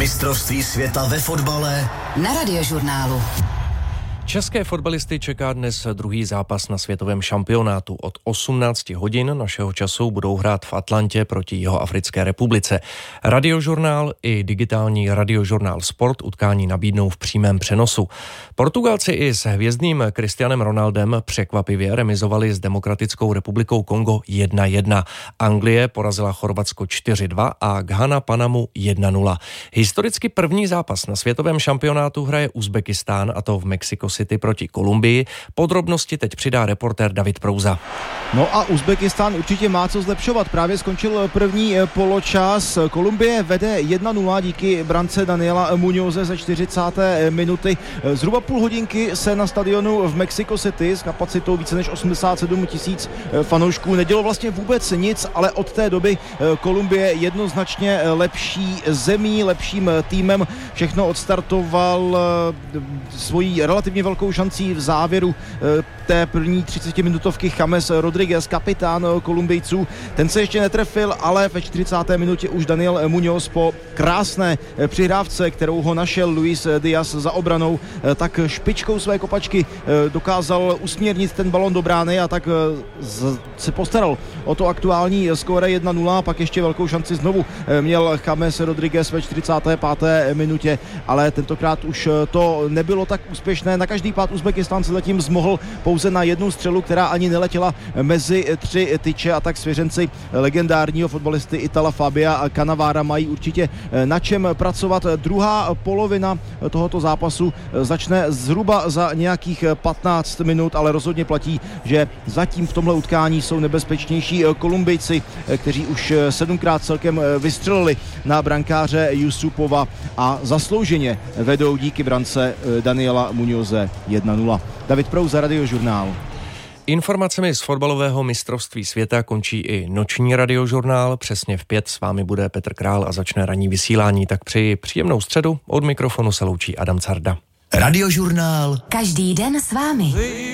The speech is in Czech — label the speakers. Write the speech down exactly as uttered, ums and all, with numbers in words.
Speaker 1: Mistrovství světa ve fotbale
Speaker 2: na Radiožurnálu.
Speaker 3: České fotbalisty čeká dnes druhý zápas na světovém šampionátu. Od osmnáct hodin našeho času budou hrát v Atlantě proti Jihoafrické republice. Radiožurnál i digitální Radiožurnál Sport utkání nabídnou v přímém přenosu. Portugalci i s hvězdným Cristianem Ronaldem překvapivě remizovali s Demokratickou republikou Kongo jedna jedna. Anglie porazila Chorvatsko čtyři dva a Ghana Panamu jedna nula. Historicky první zápas na světovém šampionátu hraje Uzbekistán, a to v Mexico City proti Kolumbii. Podrobnosti teď přidá reportér David Prouza.
Speaker 4: No a Uzbekistán určitě má co zlepšovat. Právě skončil první poločas. Kolumbie vede jedna nula díky brance Daniela Muñoze ze čtyřicáté minuty. Zhruba půl hodinky se na stadionu v Mexico City s kapacitou více než osmdesát sedm tisíc fanoušků nedělo vlastně vůbec nic, ale od té doby Kolumbie jednoznačně lepší zemí, lepším týmem. Všechno odstartoval svojí relativně velkou šancí v závěru té první třicetiminutovky James Rodriguez, kapitán Kolumbijců. Ten se ještě netrefil, ale ve čtyřicáté minutě už Daniel Muñoz po krásné přihrávce, kterou ho našel Luis Diaz za obranou, tak špičkou své kopačky dokázal usměrnit ten balon do brány a tak se postaral o to aktuální skóre jedna nula. Pak ještě velkou šanci znovu měl James Rodriguez ve čtyřicáté páté minutě, ale tentokrát už to nebylo tak úspěšné. Na každý pád Uzbekistán se zatím zmohl pouze na jednu střelu, která ani neletěla mezi tři tyče, a tak svěřenci legendárního fotbalisty Itala Fabia Cannavara mají určitě na čem pracovat. Druhá polovina tohoto zápasu začne zhruba za nějakých patnáct minut, ale rozhodně platí, že zatím v tomhle utkání jsou nebezpečnější Kolumbijci, kteří už sedmkrát celkem vystřelili na brankáře Yusupova a zaslouženě vedou díky brance Daniela Muñoze jedna nula. David Prouza, Radiožurnál.
Speaker 3: Informacemi z fotbalového mistrovství světa končí i noční Radiožurnál. Přesně v pět s vámi bude Petr Král a začne ranní vysílání. Tak přeji příjemnou středu. Od mikrofonu se loučí Adam Carda.
Speaker 1: Radiožurnál.
Speaker 2: Každý den s vámi.